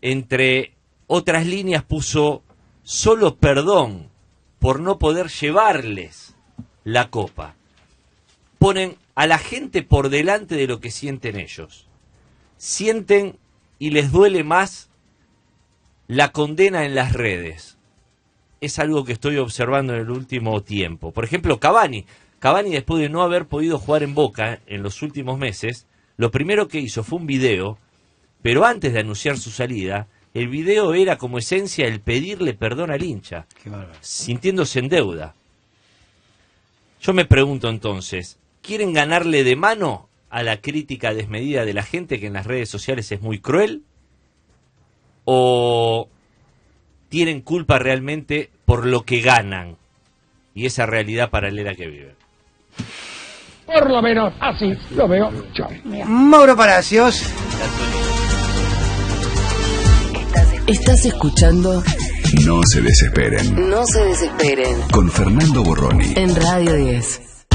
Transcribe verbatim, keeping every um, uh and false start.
entre otras líneas puso solo perdón por no poder llevarles la copa. Ponen a la gente por delante de lo que sienten ellos. Sienten y les duele más la condena en las redes. Es algo que estoy observando en el último tiempo. Por ejemplo, Cavani. Cavani, después de no haber podido jugar en Boca en los últimos meses, lo primero que hizo fue un video, pero antes de anunciar su salida, el video era como esencia el pedirle perdón al hincha, sintiéndose en deuda. Yo me pregunto entonces, ¿quieren ganarle de mano a la crítica desmedida de la gente que en las redes sociales es muy cruel? ¿O tienen culpa realmente por lo que ganan y esa realidad paralela que viven? Por lo menos así lo veo yo. Mauro Palacios. Estás escuchando No se desesperen. No se desesperen Con Fernando Borroni en Radio diez.